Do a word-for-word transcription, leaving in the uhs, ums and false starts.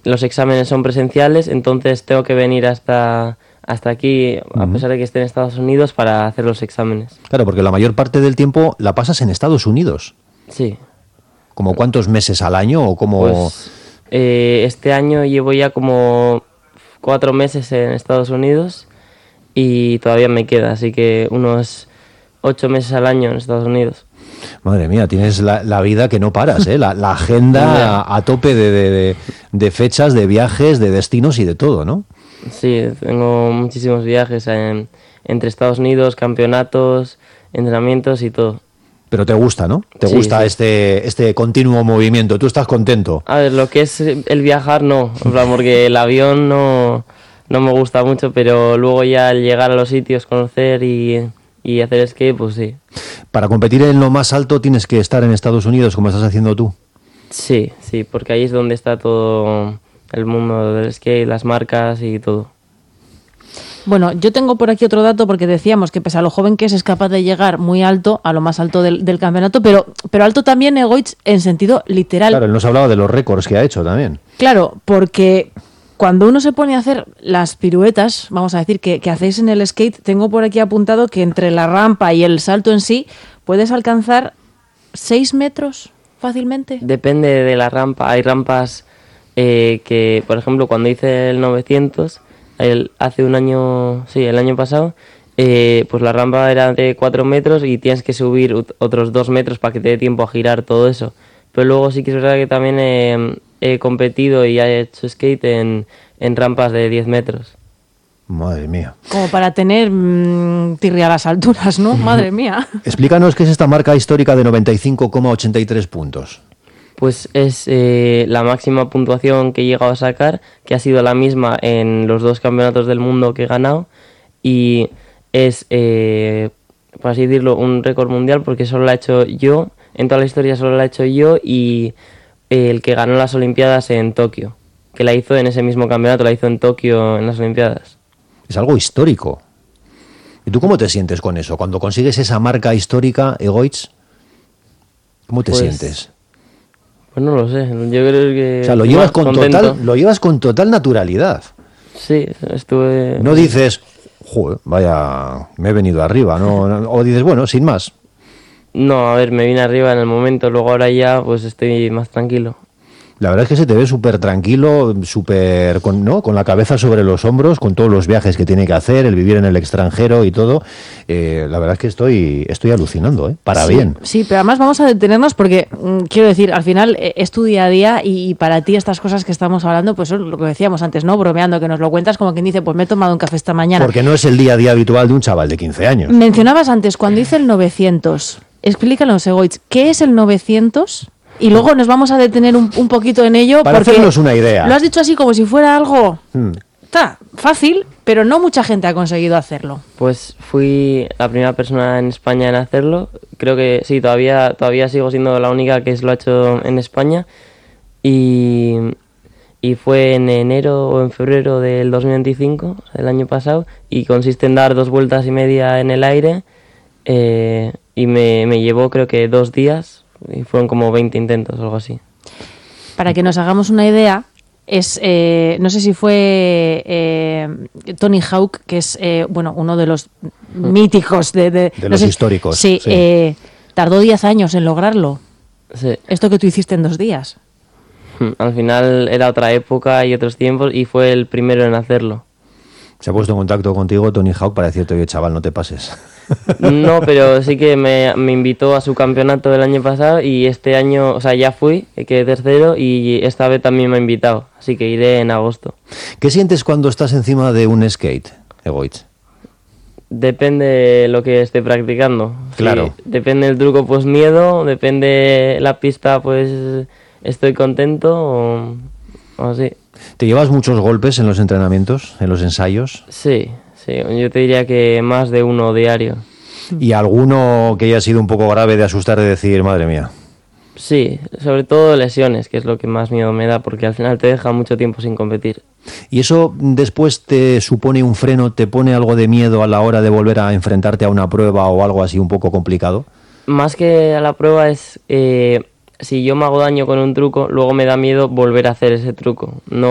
los exámenes son presenciales, entonces tengo que venir hasta, hasta aquí, a pesar de que esté en Estados Unidos, para hacer los exámenes. Claro, porque la mayor parte del tiempo la pasas en Estados Unidos. Sí. ¿Como cuántos meses al año o como...? Pues eh, este año llevo ya como cuatro meses en Estados Unidos y todavía me queda, así que unos ocho meses al año en Estados Unidos. Madre mía, tienes la, la vida que no paras, ¿eh? La, la agenda a, a tope de, de, de, de fechas, de viajes, de destinos y de todo, ¿no? Sí, tengo muchísimos viajes en, entre Estados Unidos, campeonatos, entrenamientos y todo. Pero te gusta, ¿no? Te Sí, gusta sí. este este continuo movimiento. ¿Tú estás contento? A ver, lo que es el viajar no, en plan, porque el avión no, no me gusta mucho, pero luego ya el llegar a los sitios, conocer y, y hacer skate, pues sí. Para competir en lo más alto tienes que estar en Estados Unidos, como estás haciendo tú. Sí, sí, porque ahí es donde está todo el mundo del skate, las marcas y todo. Bueno, yo tengo por aquí otro dato porque decíamos que pese a lo joven que es, es capaz de llegar muy alto, a lo más alto del, del campeonato, pero, pero alto también, Egoitz, en sentido literal. Claro, él nos hablaba de los récords que ha hecho también. Claro, porque cuando uno se pone a hacer las piruetas, vamos a decir, que, que hacéis en el skate, tengo por aquí apuntado que entre la rampa y el salto en sí, puedes alcanzar seis metros fácilmente. Depende de la rampa. Hay rampas eh, que, por ejemplo, cuando hice el novecientos, el, hace un año, sí, el año pasado, eh, pues la rampa era de cuatro metros y tienes que subir ut- otros dos metros para que te dé tiempo a girar todo eso. Pero luego sí que es verdad que también he, he competido y he hecho skate en, en rampas de diez metros. Madre mía. Como para tener mmm, tirria a las alturas, ¿no? Madre mía. Explícanos qué es esta marca histórica de noventa y cinco coma ochenta y tres puntos. Pues es eh, la máxima puntuación que he llegado a sacar, que ha sido la misma en los dos campeonatos del mundo que he ganado, y es, eh, por así decirlo, un récord mundial porque solo lo he hecho yo, en toda la historia solo lo he hecho yo y eh, el que ganó las Olimpiadas en Tokio, que la hizo en ese mismo campeonato, la hizo en Tokio en las Olimpiadas. Es algo histórico. ¿Y tú cómo te sientes con eso? Cuando consigues esa marca histórica, Egoitz, ¿cómo te Pues, sientes? Pues no lo sé, yo creo que... O sea, lo llevas más con contento. total, lo llevas con total naturalidad. Sí, estuve... No dices, joder, vaya, me he venido arriba, ¿no? No, o dices, bueno, sin más. No, a ver, me vine arriba en el momento, luego ahora ya pues estoy más tranquilo. La verdad es que se te ve súper tranquilo, súper, con, ¿no? Con la cabeza sobre los hombros, con todos los viajes que tiene que hacer, el vivir en el extranjero y todo. Eh, la verdad es que estoy, estoy alucinando, ¿eh? Para Sí, bien. Sí, pero además vamos a detenernos porque, mm, quiero decir, al final eh, es tu día a día y, y para ti estas cosas que estamos hablando, pues son lo que decíamos antes, ¿no? Bromeando, que nos lo cuentas como quien dice, pues me he tomado un café esta mañana. Porque no es el día a día habitual de un chaval de quince años. Mencionabas antes, cuando hice el novecientos, explícanos, Egoitz, ¿qué es el novecientos? Y luego nos vamos a detener un, un poquito en ello. Para porque hacernos una idea. Lo has dicho así como si fuera algo Hmm. está fácil, pero no mucha gente ha conseguido hacerlo. Pues fui la primera persona en España en hacerlo. Creo que sí, todavía todavía sigo siendo la única que lo ha hecho en España. Y, y fue en enero o en febrero del dos mil veinticinco, el año pasado. Y consiste en dar dos vueltas y media en el aire. Eh, y me, me llevó creo que dos días. Y fueron como veinte intentos o algo así. Para que nos hagamos una idea, es eh, no sé si fue eh, Tony Hawk, que es eh, bueno uno de los míticos de, de, De no los sé, históricos, Sí, sí. eh, tardó diez años en lograrlo. Sí. Esto que tú hiciste en dos días. Al final era otra época y otros tiempos y fue el primero en hacerlo. Se ha puesto en contacto contigo Tony Hawk para decirte, oye, chaval, no te pases. No, pero sí que me, me invitó a su campeonato del año pasado y este año, o sea, ya fui, quedé tercero y esta vez también me ha invitado, así que iré en agosto. ¿Qué sientes cuando estás encima de un skate, Egoitz? Depende de lo que esté practicando. Claro. Sí, depende del truco, pues miedo, depende la pista, pues estoy contento o, o así. ¿Te llevas muchos golpes en los entrenamientos, en los ensayos? Sí, sí, yo te diría que más de uno diario. ¿Y alguno que haya sido un poco grave de asustar, de decir, madre mía? Sí, sobre todo lesiones, que es lo que más miedo me da, porque al final te deja mucho tiempo sin competir. ¿Y eso después te supone un freno, te pone algo de miedo a la hora de volver a enfrentarte a una prueba o algo así un poco complicado? Más que a la prueba es, eh, si yo me hago daño con un truco, luego me da miedo volver a hacer ese truco. No